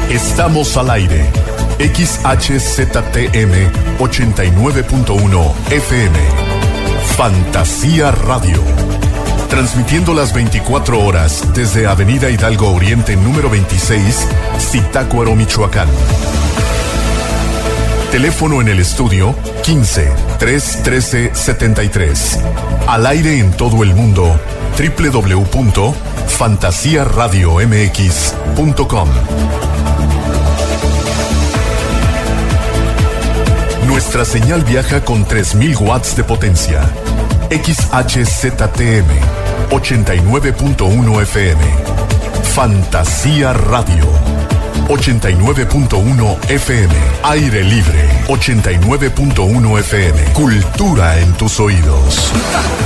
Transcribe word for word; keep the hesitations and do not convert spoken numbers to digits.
Estamos al aire. X H Z T M ochenta y nueve punto uno F M. Fantasía Radio. Transmitiendo las veinticuatro horas desde Avenida Hidalgo Oriente número veintiséis, Zitácuaro, Michoacán. Teléfono en el estudio quince, tres trece, setenta y tres. Al aire en todo el mundo, doble u doble u doble u punto fantasía radio m x punto com. Nuestra señal viaja con tres mil watts de potencia. X H Z T M ochenta y nueve punto uno F M. Fantasía Radio. ochenta y nueve punto uno F M. Aire libre. ochenta y nueve punto uno F M. Cultura en tus oídos.